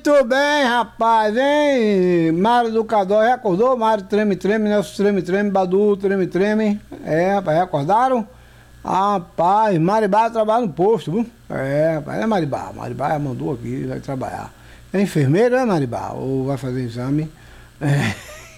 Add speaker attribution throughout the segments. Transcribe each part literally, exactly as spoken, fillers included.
Speaker 1: Muito bem, rapaz, hein? Mário do Cadó, já acordou? Mário treme-treme, Nelson treme-treme, Badu treme-treme. É, rapaz, já acordaram? Rapaz, Maribá trabalha no posto, viu? É, rapaz, é Maribá. Maribá mandou aqui, vai trabalhar. É enfermeiro, é Maribá? Ou vai fazer exame? É.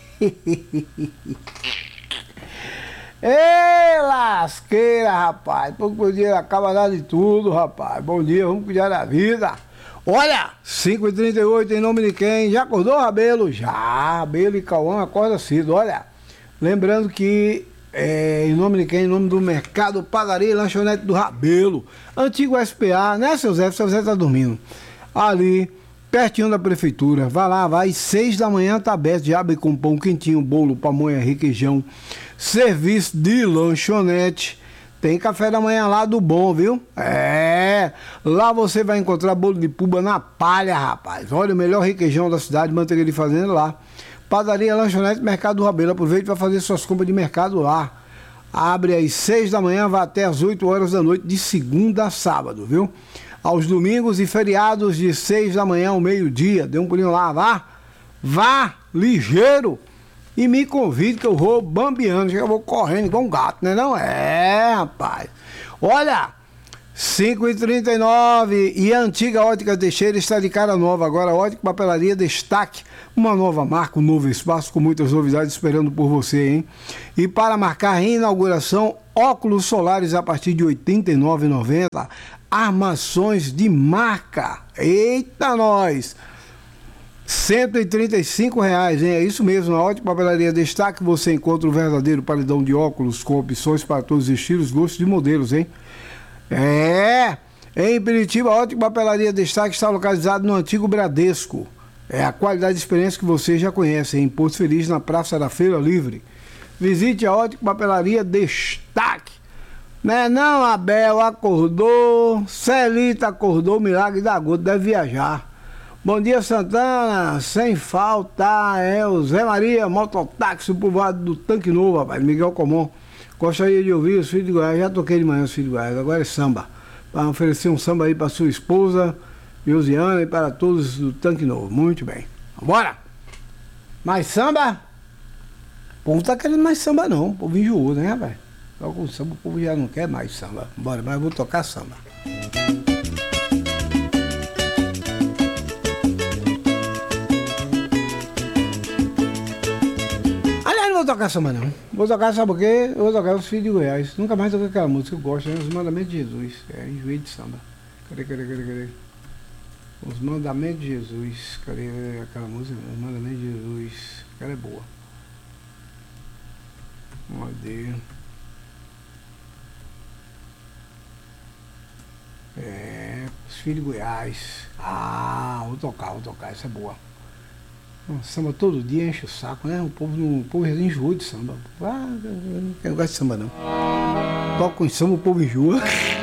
Speaker 1: Ei, lasqueira, rapaz. Pouco dia acaba nada de tudo, rapaz. Bom dia, vamos cuidar da vida. Olha, cinco e trinta e oito, em nome de quem? Já acordou, Rabelo? Já, Rabelo e Cauã acorda cedo, olha. Lembrando que, é, em nome de quem? Em nome do Mercado Padaria e Lanchonete do Rabelo. Antigo S P A, né, seu Zé? Seu Zé tá dormindo. Ali, pertinho da prefeitura. Vai lá, vai, seis da manhã tá aberto, já abre com pão quentinho, bolo, pamonha, requeijão. Serviço de lanchonete. Tem café da manhã lá do bom, viu? É, lá você vai encontrar bolo de puba na palha, rapaz. Olha, o melhor requeijão da cidade, manteiga de fazenda lá. Padaria, lanchonete, Mercado do Rabelo. Aproveite para fazer suas compras de mercado lá. Abre às seis da manhã, vai até às oito horas da noite, de segunda a sábado, viu? Aos domingos e feriados, de seis da manhã ao meio-dia. Dê um pulinho lá, vá. Vá, ligeiro. E me convide que eu vou bambeando, que eu vou correndo igual um gato, né não? É, rapaz. Olha, cinco e trinta e nove e a antiga Ótica Teixeira está de cara nova. Agora, Ótica Papelaria Destaque, uma nova marca, um novo espaço com muitas novidades esperando por você, hein? E para marcar a inauguração, óculos solares a partir de oitenta e nove reais e noventa centavos. Armações de marca. Eita, nós! cento e trinta e cinco reais, hein? É isso mesmo, na Ótica Papelaria Destaque você encontra o verdadeiro paredão de óculos com opções para todos os estilos, gostos e modelos, hein? É! Em Piritiba, a Ótica Papelaria Destaque está localizado no antigo Bradesco. É a qualidade de experiência que você já conhece, em Porto Feliz, na Praça da Feira Livre. Visite a Ótica Papelaria Destaque. Né não, Abel acordou, Celita acordou, milagre da gota, deve viajar. Bom dia, Santana, sem falta, é o Zé Maria, mototáxi, o povoado do Tanque Novo, rapaz, Miguel Comum. Gostaria de ouvir os filhos de Goiás, já toquei de manhã os filhos de Goiás, agora é samba. Para oferecer um samba aí para sua esposa, Josiana, e para todos do Tanque Novo. Muito bem. Vambora! Mais samba? O povo tá querendo mais samba não, o povo enjoou, né, rapaz? Só com samba o povo já não quer mais samba. Bora, mas eu vou tocar samba. Não vou tocar samba não. Vou tocar, sabe o quê? Eu vou tocar Os Filhos de Goiás. Nunca mais toquei aquela música que eu gosto, né? Os Mandamentos de Jesus. É, enjoei de samba. Cadê, cadê, cadê, cadê? Os Mandamentos de Jesus. Cadê aquela música? Os Mandamentos de Jesus. Aquela é boa. Cadê? É, Os Filhos de Goiás. Ah, vou tocar, vou tocar. Essa é boa. Samba todo dia enche o saco, né? O povo não, o povo enjoa de samba. Ah, eu não gosto de samba não. Toco em samba, o povo enjoa.